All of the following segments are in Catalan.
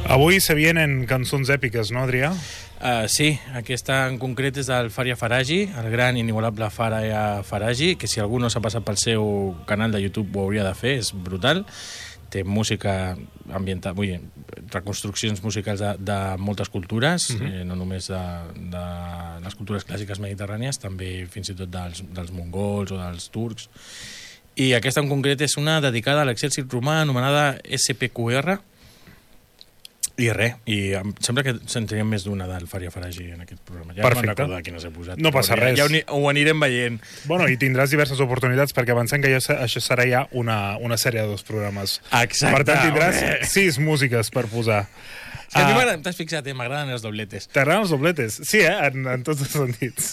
Avui se vienen cançons èpiques, no, Adrià? Sí, aquesta en concret és del Faria Faragi, el gran inigualable Faria Faragi, que si algú no s'ha passat pel seu canal de YouTube ho hauria de fer, és brutal. Té música ambiental, reconstruccions musicals de moltes cultures, no només de les cultures clàssiques mediterrànies, també fins i tot dels mongols o dels turcs. I aquesta en concret és una dedicada a l'exèrcit romà anomenada SPQR, i res, i em sembla que sentiríem més d'una del Faria Faragi en aquest programa. Ja Perfecte. no me'n recordo qui no s'ha posat. No passa res. Ja ho anirem veient. Bueno, i tindràs diverses oportunitats perquè avancem que això serà ja una sèrie de 2 programes. Exacte. Per tant, tindràs 6 músiques per posar. És que a mi m'agrada, t'has fixat, m'agraden els dobletes. T'agraden els dobletes? Sí, en tots els sentits.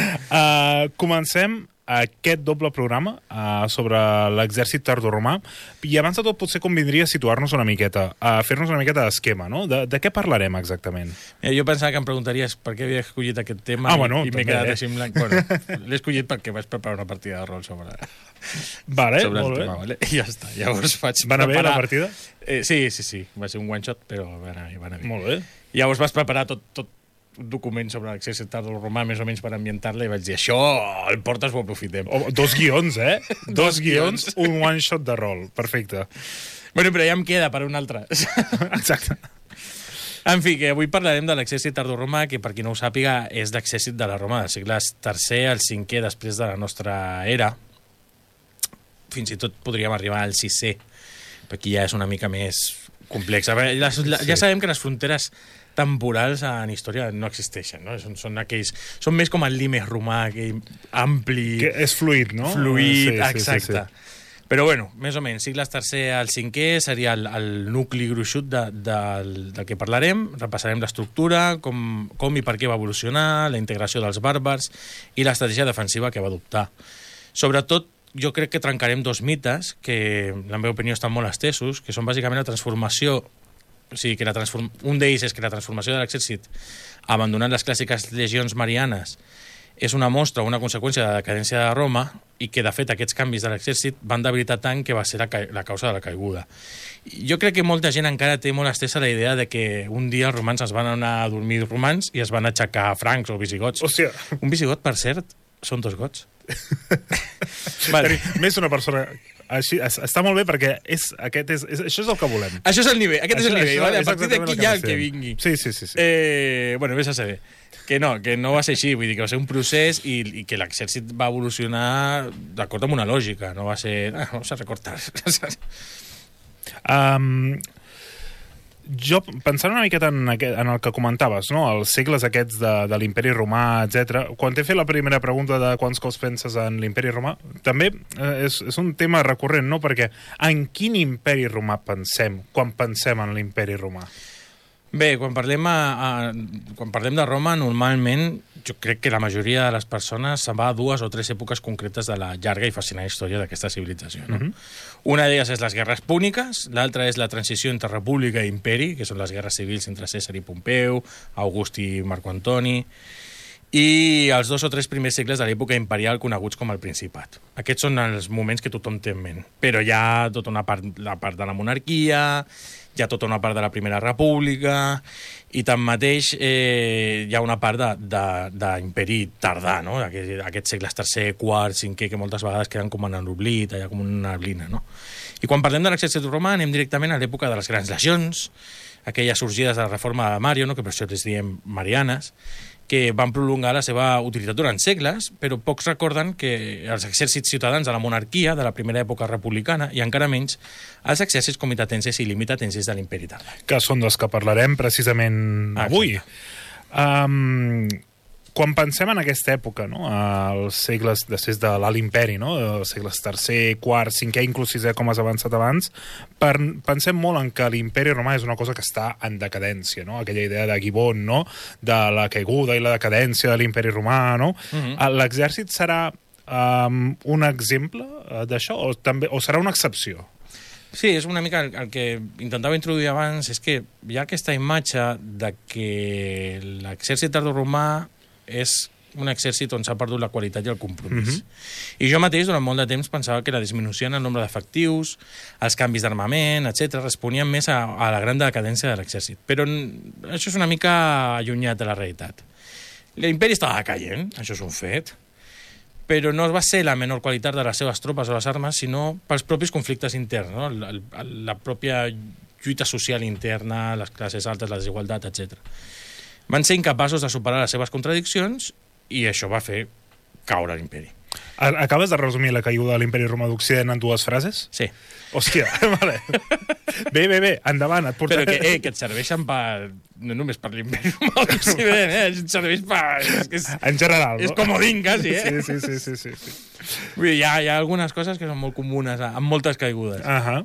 Comencem aquest doble programa sobre l'exèrcit tardoromà, i abans de tot potser convindria situar-nos una miqueta, fer-nos una miqueta d'esquema, no? De què parlarem exactament? Jo pensava que em preguntaries per què havia escollit aquest tema i m'he quedat així en blanc. Bueno, l'he escollit perquè vaig preparar una partida de rol sobre Vale, el molt bé. tema, vale? I ja està, llavors vaig Va anar bé la partida? Sí, va ser un one shot, però va anar bé. Molt bé. Llavors vas preparar tot un document sobre l'exèrcit tardoromà més o menys per ambientar-la i vaig dir, això el portes, ho aprofitem. 2 guions, 2 guions, un one shot de rol. Perfecte. Bueno, però ja em queda per un altre. Exacte. En fi, que avui parlarem de l'exèrcit tardoromà, que per qui no ho sàpiga és l'exèrcit de la Roma del segle III al V després de la nostra era. Fins i tot podríem arribar al VI, perquè ja és una mica més complex. Ja sabem que les fronteres temporals en història no existeixen, no? Són més com el limes romà, aquell ampli... Que és fluid, no? Fluid, exacte. Sí. Però bueno, més o menys, segles III al V seria el nucli gruixut del que parlarem. Repassarem l'estructura, com i per què va evolucionar, la integració dels bàrbars i l'estratègia defensiva que va adoptar. Sobretot, jo crec que trencarem 2 mites que, en la meva opinió, estan molt estesos, que són bàsicament la transformació. O sigui, un d'ells és que la transformació de l'exèrcit, abandonant les clàssiques legions marianes, és una mostra o una conseqüència de la decadència de Roma i que, de fet, aquests canvis de l'exèrcit van debilitar tant que va ser la causa de la caiguda. Jo crec que molta gent encara té molt estesa la idea de que un dia els romans es van anar a dormir romans i es van aixecar francs o visigots. Hòstia. Un visigot, per cert, són 2 gots. Vale. Més una persona així, està molt bé perquè això és el que volem. Això és el nivell, aquest és el nivell, vale? A És partir d'aquí ja el que vingui. Sí. Bueno, vés a saber que no va ser així, vull dir que va ser un procés i que l'exèrcit va evolucionar d'acord amb una lògica, no va ser vamos a recortar. Jo, pensant una miqueta en el que comentaves, no? Els segles aquests de l'imperi romà, etc. Quan t'he fet la primera pregunta de quants cops penses en l'imperi romà, també és un tema recurrent, no? Perquè en quin imperi romà pensem quan pensem en l'imperi romà? Bé, quan parlem de Roma, normalment jo crec que la majoria de les persones se'n va a 2 o 3 èpoques concretes de la llarga i fascinant història d'aquesta civilització. No? Una d'elles és les guerres púniques, l'altra és la transició entre república i imperi, que són les guerres civils entre Cèsar i Pompeu, August i Marc Antoni, i els 2 o 3 primers segles de l'època imperial coneguts com el Principat. Aquests són els moments que tothom té en ment. Però hi ha tota la part de la monarquia, hi ha tota una part de la Primera República, i tanmateix hi ha una part d'imperi tardà, no? Aquests segles III, IV, V, que moltes vegades queden com en l'oblit, allà com una neblina, no? I quan parlem de l'exèrcit romà anem directament a l'època de les grans legions, aquelles sorgides de la reforma de Mario, no? Que per això les diem marianes, que van prolongar la seva utilitat durant segles, però pocs recorden que els exèrcits ciutadans de la monarquia de la primera època republicana, i encara menys els exèrcits comitatenses i limitatenses de l'imperi tardà. Que són dels que parlarem precisament avui. Quan pensem en aquesta època, no? Els segles després de l'Alt Imperi, no? Els segles III, IV, V, inclús VI, com has avançat abans, pensem molt en que l'imperi romà és una cosa que està en decadència, no? Aquella idea de Gibbon, no? De la caiguda i la decadència de l'imperi romà, no? L'exèrcit serà un exemple d'això o serà una excepció? Sí, és una mica el que intentava introduir abans, és que hi ha aquesta imatge de que l'exèrcit tardoromà és un exèrcit on s'ha perdut la qualitat i el compromís. I jo mateix, durant molt de temps, pensava que la disminució en el nombre d'efectius, els canvis d'armament, etc., responien més a la gran decadència de l'exèrcit. Però això és una mica allunyat de la realitat. L'imperi estava caient, això és un fet, però no va ser la menor qualitat de les seves tropes o les armes, sinó pels propis conflictes interns, no? La pròpia lluita social interna, les classes altes, la desigualtat, etc. Van ser incapaços de superar les seves contradiccions i això va fer caure l'imperi. Acabes de resumir la caiguda de l'imperi romà d'Occident en 2 frases? Sí. Hòstia, vale. Bé, endavant. Però que et serveixen no només per l'imperi romà d'Occident, et serveix per... En general, no? És comodín, quasi, Sí. Vull dir, hi ha algunes coses que són molt comunes, amb moltes caigudes. Ahà.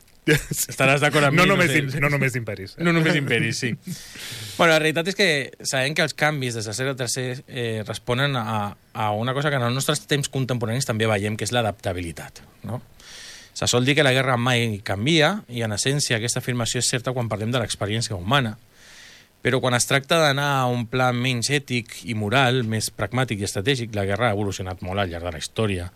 Estaràs d'acord amb mi? No només d'imperis. No només imperis, sí. Bueno, la realitat és que sabem que els canvis des del segle III responen a una cosa que en els nostres temps contemporanis també veiem, que és l'adaptabilitat, no? Se sol dir que la guerra mai canvia, i en essència aquesta afirmació és certa quan parlem de l'experiència humana. Però quan es tracta d'anar a un pla menys ètic i moral, més pragmàtic i estratègic, la guerra ha evolucionat molt al llarg de la història.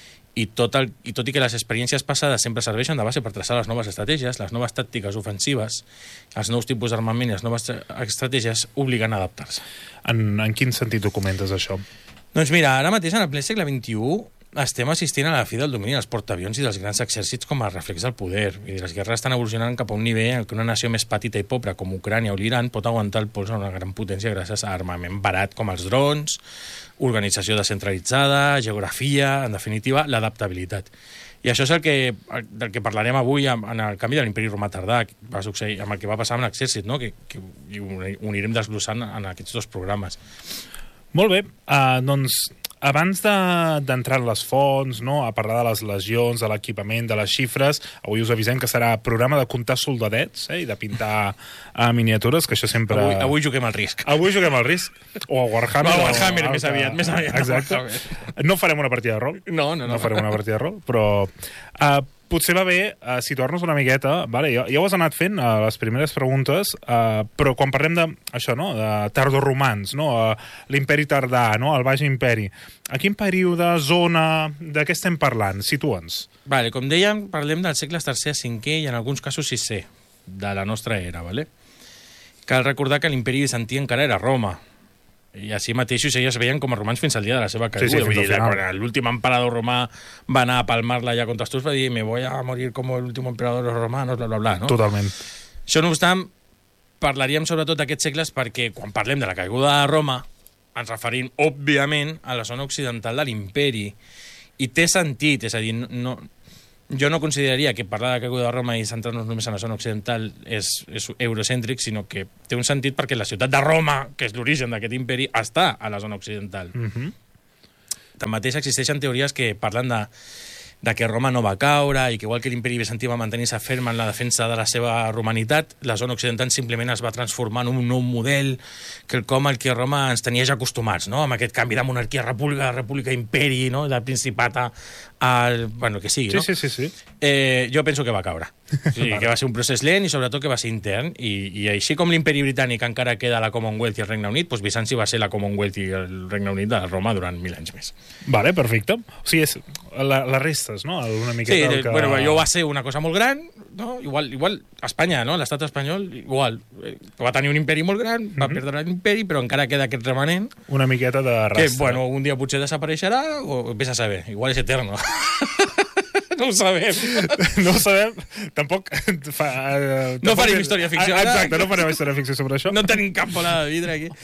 I tot i que les experiències passades sempre serveixen de base per traçar les noves estratègies, les noves tàctiques ofensives, els nous tipus d'armament i les noves estratègies obliguen a adaptar-se. En quin sentit ho comentes, això? Doncs mira, ara mateix, en el ple segle XXI, estem assistint a la fi del domini dels portaavions i dels grans exèrcits com a reflex del poder. Vull dir, les guerres estan evolucionant cap a un nivell en què una nació més petita i pobra com Ucrània o l'Iran pot aguantar el pols a una gran potència gràcies a armament barat com els drons, organització descentralitzada, geografia, en definitiva, l'adaptabilitat. I això és del que parlarem avui en el canvi de l'imperi romà tardà, que va succeir amb el que va passar amb l'exèrcit, no? que ho anirem desglossant en aquests 2 programes. Molt bé, doncs abans d'entrar en les fonts, no, a parlar de les legions, de l'equipament, de les xifres, avui us avisem que serà programa de comptar soldadets i de pintar miniatures, que això sempre... Avui juguem al risc. Avui juguem al risc. O a Warhammer. No, Warhammer més aviat. Exacte. No farem una partida de rol. No farem una partida de rol, però... potser va bé situar-nos una miqueta, vale? Ja ho has anat fent a les primeres preguntes, però quan parlem d'això, no? De tardoromans, no? L'imperi tardà, no? El Baix Imperi, a quin període, zona, de què estem parlant? Situa'ns. Vale, com dèiem, parlem dels segles III, V i en alguns casos VI de la nostra era, vale? Cal recordar que l'imperi bizantí encara era Roma, i així mateix ja es veien com a romans fins al dia de la seva caiguda. Sí, fins al final. Quan l'últim emperador romà va anar a palmar-la ja contra els turcs, va dir me voy a morir com l'últim emperador romano, bla, bla, bla, no? Totalment. Això no obstant, parlaríem sobretot d'aquests segles perquè quan parlem de la caiguda de Roma ens referim, òbviament, a la zona occidental de l'imperi. I té sentit, és a dir, jo no consideraria que parlar de caiguda de Roma i centrar-nos només en la zona occidental és eurocèntric, sinó que té un sentit perquè la ciutat de Roma, que és l'origen d'aquest imperi, està a la zona occidental. Tanmateix existeixen teories que parlen de que Roma no va caure i que igual que l'imperi bizantí va mantenir-se ferm en la defensa de la seva romanitat, la zona occidental simplement es va transformar en un nou model quelcom al que Roma ens tenia ja acostumats, no? Amb aquest canvi de monarquia a república imperi, no? Del principat bueno, que sigui, no? Sí. Jo penso que va caure. Sí, que va ser un procés lent i sobretot que va ser intern i així com l'imperi britànic encara queda la Commonwealth i el Regne Unit, doncs Bizanci va ser la Commonwealth i el Regne Unit de Roma durant 1000 anys més. Vale, perfecte. O sigui, és les restes, no? Una miqueta sí, bueno, allò va ser una cosa molt gran, no? Igual Espanya, no? L'estat espanyol, igual. Va tenir un imperi molt gran, va perdre l'imperi, però encara queda aquest remanent. Una miqueta de rastre. Que, bueno, un dia potser desapareixerà o vés a saber. Igual és eterno. No ho sabem. No ho sabem. Tampoc... No farem història ficció. Exacte, no farem història ficció sobre això. No tenim cap bola de vidre aquí.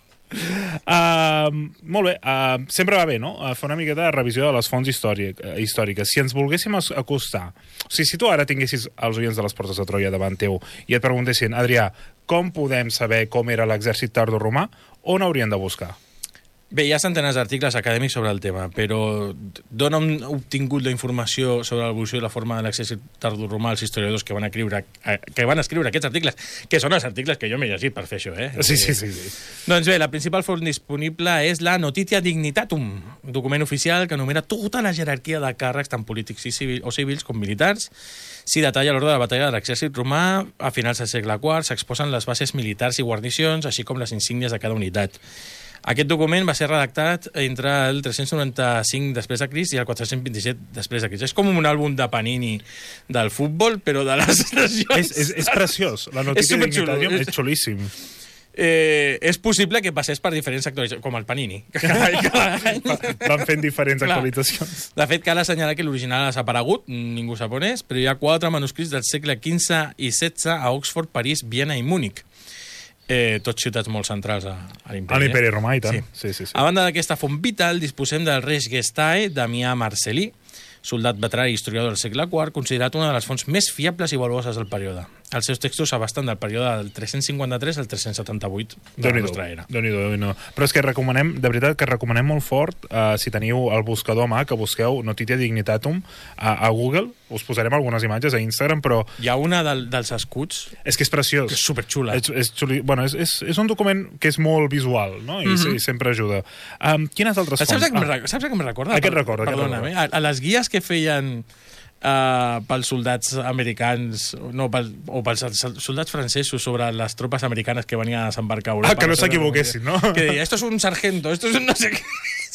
Molt bé, sempre va bé, no? Fer una miqueta de revisió de les fonts històriques. Si ens volguéssim acostar, o sigui, si tu ara tinguessis els oients de les Portes de Troia davant teu i et preguntessin, Adrià, com podem saber com era l'exèrcit tardoromà, on haurien de buscar? Bé, hi ha centenars d'articles acadèmics sobre el tema, però d'on han obtingut la informació sobre l'evolució i la forma de l'exèrcit tardoromà els historiadors que van escriure aquests articles, que són els articles que jo m'he llegit per fer això, eh? Sí. Doncs bé, la principal font disponible és la Notitia Dignitatum, un document oficial que enumera tota la jerarquia de càrrecs, tant polítics o civils com militars. S'hi detalla l'ordre de la batalla de l'exèrcit romà. A finals del segle IV s'exposen les bases militars i guarnicions, així com les insígnies de cada unitat. Aquest document va ser redactat entre el 395 després de Crist i el 427 després de Crist. És com un àlbum de Panini del futbol, però de les nacions. És preciós. La notícia d'Ignitarium és xulíssim. És possible que passés per diferents actualitzacions, com el Panini. Cada any. Van fent diferents actualitzacions. De fet, cal assenyalar que l'original ha desaparegut, ningú sap on és, però hi ha 4 manuscrits del segle XV i XVI a Oxford, París, Viena i Múnich. Tots ciutats molt centrals a l'imperi. A l'imperi romà, i tant. Sí. A banda d'aquesta font vital, disposem del Reis Gestae, Damià Marcel·lí, soldat veterà i historiador del segle IV, considerat una de les fonts més fiables i valuoses del període. Els seus textos abasten del període del 353 al 378 de la nostra era. Déu-n'hi-do. Però és que recomanem, de veritat, que recomanem molt fort, si teniu el buscador a mà, que busqueu Notitia Dignitatum a Google, us posarem algunes imatges a Instagram, però... Hi ha una dels escuts... És que és preciós. Que és superxula. Bueno, és un document que és molt visual, no? I sempre ajuda. Quines altres fonts? Saps a què em recorda? A què et recorda? Perdona'm, a les guies que feien pels soldats americans o pels soldats francesos sobre les tropes americanes que venien a desembarcar a Europa. Que no s'equivoquessin, no? Que deia, esto es un sargento, esto es un no sé què...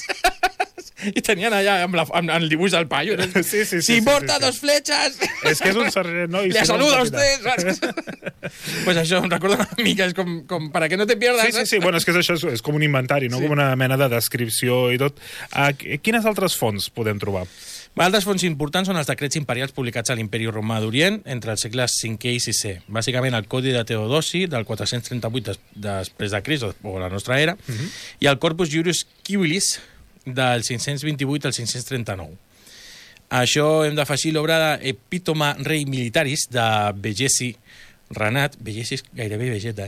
I tenien allà amb el dibuix del paio. Si porta 2 fletxes... És que és un sargent, no? Le saluda a usted. Pues això em recorda una mica, és com para que no te pierdas. Sí. Bueno, és que això és com un inventari, no? Com una mena de descripció i tot. Quines altres fonts podem trobar? Altres fonts importants són els decrets imperials publicats a l'Imperi Romà d'Orient entre els segles V i VI. Bàsicament el Codi de Teodosi del 438 després de Crist, o la nostra era, i el Corpus Juris Civilis del 528 al 539. Això hem d'afegir l'obra d'Epítoma Rei Militaris de Vegesi Renat, Vegesi és gairebé Vegeta,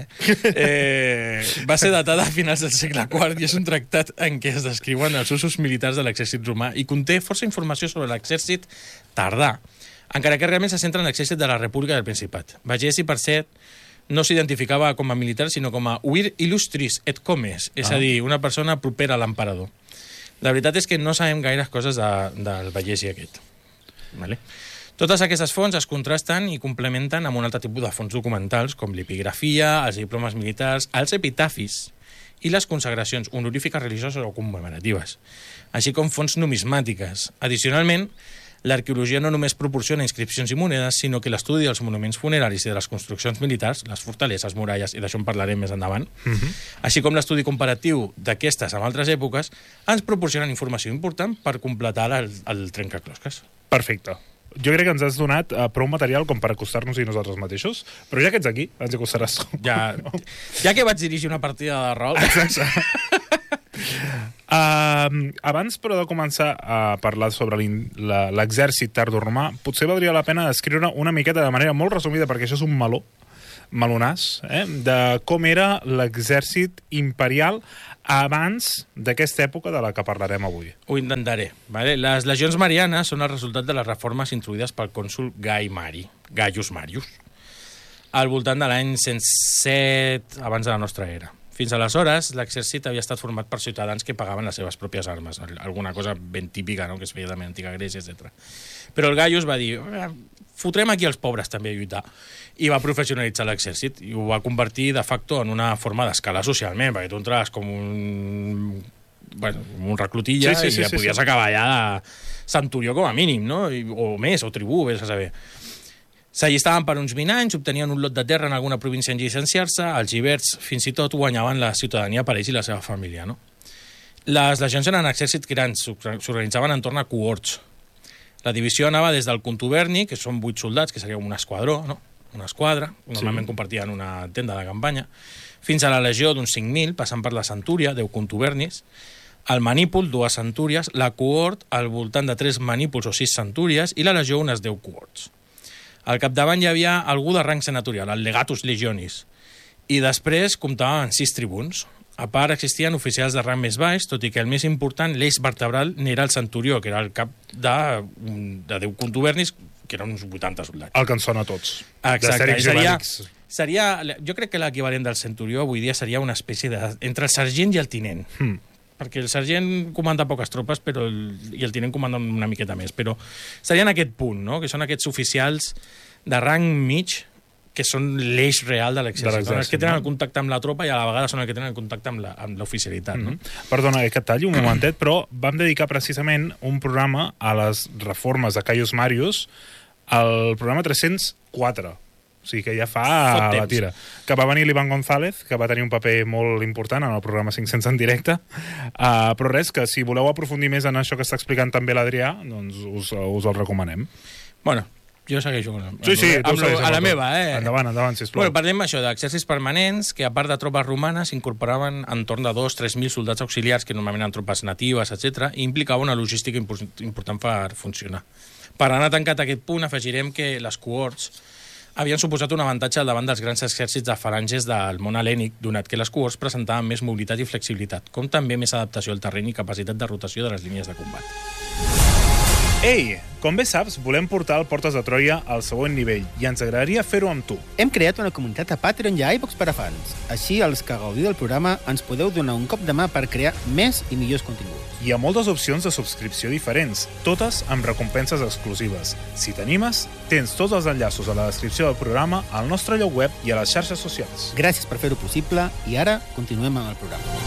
va ser datada a finals del segle IV i és un tractat en què es descriuen els usos militars de l'exèrcit romà i conté força informació sobre l'exèrcit tardà, encara que realment se centra en l'exèrcit de la República del Principat. Vegesi, per cert, no s'identificava com a militar, sinó com a vir illustris et comes, és a dir, una persona propera a l'emperador. La veritat és que no sabem gaires coses del Vegesi aquest. Vale? Totes aquestes fonts es contrasten i complementen amb un altre tipus de fonts documentals, com l'epigrafia, els diplomes militars, els epitafis i les consagracions honorífiques religioses o commemoratives, així com fonts numismàtiques. Addicionalment, l'arqueologia no només proporciona inscripcions i monedes, sinó que l'estudi dels monuments funeraris i de les construccions militars, les fortaleses, muralles, i d'això en parlarem més endavant, així com l'estudi comparatiu d'aquestes amb altres èpoques, ens proporcionen informació important per completar el trencaclosques. Perfecte. Jo crec que ens has donat prou material com per acostar-nos-hi nosaltres mateixos, però ja que ets aquí, ens acostaràs tu. Ja que vaig dirigir una partida de rol... Exacte. Abans, però, de començar a parlar sobre l'exèrcit tardoromà, potser valdria la pena descriure una miqueta de manera molt resumida, perquè això és un melonàs, de com era l'exèrcit imperial abans d'aquesta època de la que parlarem avui. Ho intentaré. Vale? Les legions marianes són el resultat de les reformes introduïdes pel cònsol Gaius Marius, al voltant de l'any 107 abans de la nostra era. Fins aleshores, l'exèrcit havia estat format per ciutadans que pagaven les seves pròpies armes, alguna cosa ben típica, no?, que es feia de l'antiga Grècia, etc. Però el Gaius va dir, fotrem aquí els pobres també a lluitar, i va professionalitzar l'exèrcit i ho va convertir de facto en una forma d'escalar socialment, perquè tu entraves com un reclutilla i ja podies acabar allà de centurió com a mínim, no? O més, o tribú, vés a saber. S'allistaven per uns 20 anys, obtenien un lot de terra en alguna província en llicenciar-se, els lliberts fins i tot guanyaven la ciutadania per ells i la seva família, no? Les legions eren exèrcits grans, s'organitzaven entorn a cohorts. La divisió anava des del contuberni, que són 8 soldats, que seria un esquadró, no?, una esquadra, normalment compartien una tenda de campanya, fins a la legió d'uns 5.000, passant per la centúria, 10 contubernis, el manípul, 2 centúries, la cohort, al voltant de 3 manípuls o 6 centúries, i la legió unes 10 cohorts. Al capdavant hi havia algú de rang senatorial, el legatus legionis, i després comptava amb 6 tribuns. A part, existien oficials de rang més baix, tot i que el més important, l'eix vertebral, n'era el centurió, que era el cap de 10 contubernis, que eren uns 80 soldats. El que ens sona a tots. Exacte. Jo crec que l'equivalent del centurió avui dia seria una espècie de... entre el sergent i el tinent. Perquè el sergent comanda poques tropes i el tinent comanda una miqueta més, però seria en aquest punt, no?, que són aquests oficials de rang mig que són l'eix real de l'exèrcit. Són els que tenen el contacte amb la tropa i a la vegada són els que tenen el contacte amb l'oficialitat. No? Perdona, que et talli un momentet, però vam dedicar precisament un programa a les reformes de Caius Marius, el programa 304. O sigui que ja fa la tira. Que va venir l'Ivan González, que va tenir un paper molt important en el programa 500 en directe. Però res, que si voleu aprofundir més en això que està explicant també l'Adrià, doncs us el recomanem. Bueno, jo segueixo a la meva, Endavant, sisplau. Bueno, parlem això d'exèrcits permanents que, a part de tropes romanes, incorporaven entorn de 2.000-3.000 soldats auxiliars, que normalment eren tropes natives, etc., i implicava una logística important per funcionar. Per anar tancat aquest punt, afegirem que les cohorts havien suposat un avantatge al davant dels grans exèrcits de falanges del món hel·lènic, donat que les cohorts presentaven més mobilitat i flexibilitat, com també més adaptació al terreny i capacitat de rotació de les línies de combat. Ei, com bé saps, volem portar el Portes de Troia al següent nivell i ens agradaria fer-ho amb tu. Hem creat una comunitat a Patreon i a iVox per a fans. Així, els que gaudiu del programa ens podeu donar un cop de mà per crear més i millors continguts. Hi ha moltes opcions de subscripció diferents, totes amb recompenses exclusives. Si t'animes, tens tots els enllaços a la descripció del programa, al nostre lloc web i a les xarxes socials. Gràcies per fer-ho possible i ara continuem amb el programa.